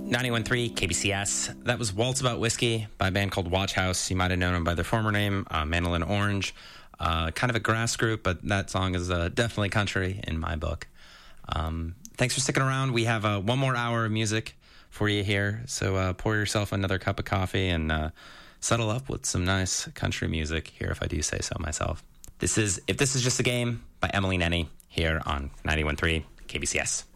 91.3 KBCS. That was Waltz About Whiskey by a band called Watch House. You might have known them by their former name, Mandolin Orange. Kind of a grass group, but that song is definitely country in my book. Thanks for sticking around. We have one more hour of music for you here, so pour yourself another cup of coffee and settle up with some nice country music here, if I do say so myself. This is If This Is Just a Game by Emily Nenny here on 91.3 KBCS.